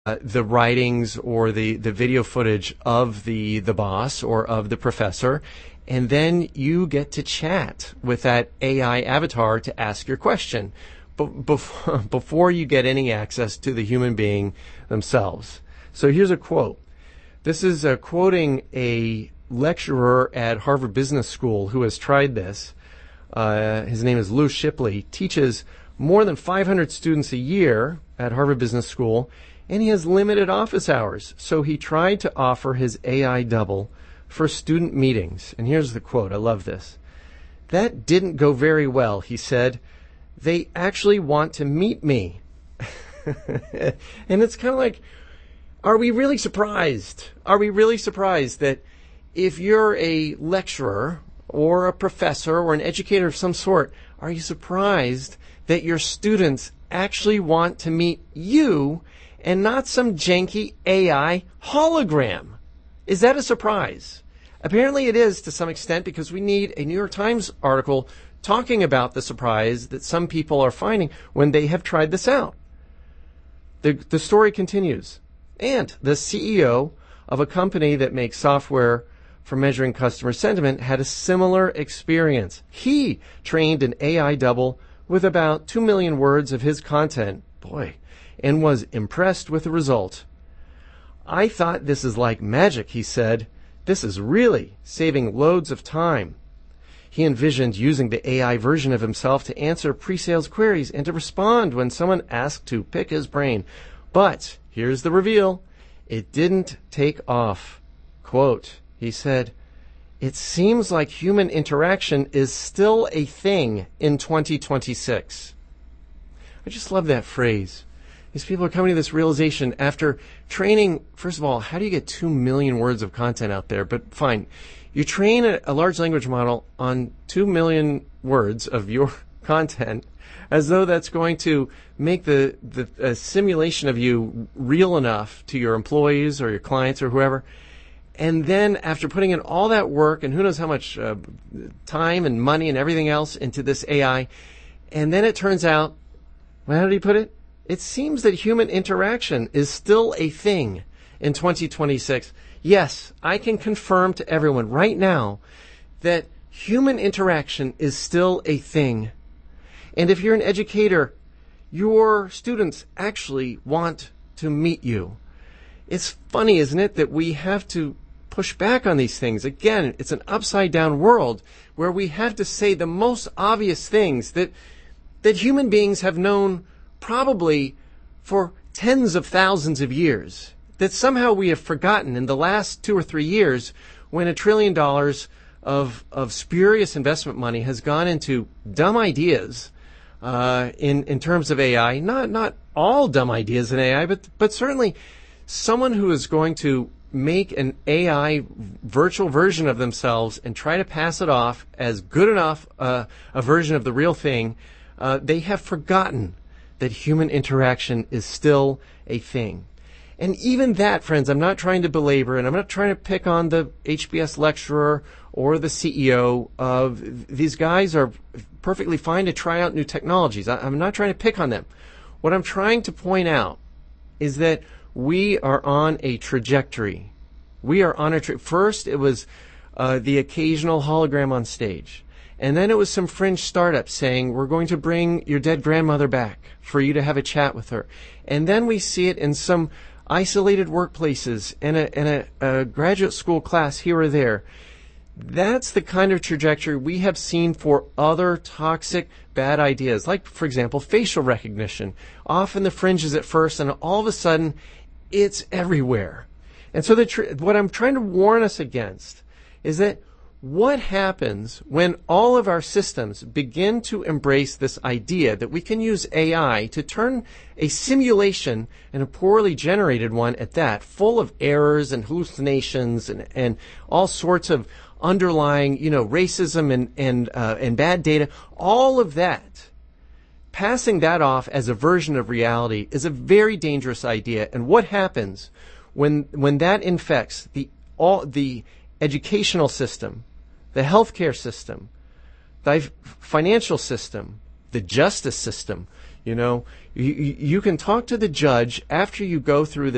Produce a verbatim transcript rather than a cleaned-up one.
the writings or the, the video footage of the, the boss or of the professor, and then you get to chat with that A I avatar to ask your question b- before, before you get any access to the human being themselves. So here's a quote. This is uh, quoting a lecturer at Harvard Business School who has tried this. Uh, his name is Lou Shipley, teaches more than five hundred students a year at Harvard Business School, and he has limited office hours. So he tried to offer his A I double for student meetings. And here's the quote. I love this. "That didn't go very well," he said. "They actually want to meet me." And it's kind of like, are we really surprised? Are we really surprised that if you're a lecturer or a professor or an educator of some sort, are you surprised that your students actually want to meet you and not some janky A I hologram? Is that a surprise? Apparently it is to some extent, because we need a New York Times article talking about the surprise that some people are finding when they have tried this out. The, the story continues. And the C E O of a company that makes software for measuring customer sentiment had a similar experience. He trained an A I double with about two million words of his content, boy, and was impressed with the result. "I thought this is like magic," he said. "This is really saving loads of time." He envisioned using the A I version of himself to answer pre-sales queries and to respond when someone asked to pick his brain. But here's the reveal. It didn't take off. Quote, he said, "It seems like human interaction is still a thing in twenty twenty-six. I just love that phrase. These people are coming to this realization after training. First of all, how do you get two million words of content out there? But fine. You train a, a large language model on two million words of your content as though that's going to make the, the uh, simulation of you real enough to your employees or your clients or whoever. And then after putting in all that work and who knows how much uh, time and money and everything else into this A I, and then it turns out, well, how did he put it? It seems that human interaction is still a thing in twenty twenty-six. Yes, I can confirm to everyone right now that human interaction is still a thing. And if you're an educator, your students actually want to meet you. It's funny, isn't it, that we have to push back on these things. Again, it's an upside down world where we have to say the most obvious things that that human beings have known probably for tens of thousands of years, that somehow we have forgotten in the last two or three years when a trillion dollars of, of spurious investment money has gone into dumb ideas uh, in, in terms of A I. Not, not all dumb ideas in A I, but, but certainly someone who is going to make an A I virtual version of themselves and try to pass it off as good enough uh, a version of the real thing, uh, they have forgotten that human interaction is still a thing. And even that, friends, I'm not trying to belabor, and I'm not trying to pick on the H B S lecturer or the C E O of these guys are perfectly fine to try out new technologies. I, I'm not trying to pick on them. What I'm trying to point out is that we are on a trajectory. We are on a tra- first it was uh, the occasional hologram on stage. And then it was some fringe startup saying, we're going to bring your dead grandmother back for you to have a chat with her. And then we see it in some isolated workplaces and a, and a, a graduate school class here or there. That's the kind of trajectory we have seen for other toxic, bad ideas, like, for example, facial recognition. Off in the fringes at first, and all of a sudden, it's everywhere. And so the tr- what I'm trying to warn us against is that what happens when all of our systems begin to embrace this idea that we can use A I to turn a simulation, and a poorly generated one at that, full of errors and hallucinations and, and all sorts of underlying, you know, racism and and uh, and bad data, all of that, passing that off as a version of reality is a very dangerous idea. And what happens when when that infects the all the educational system, the healthcare system, the financial system, the justice system? You know, you, you can talk to the judge after you go through the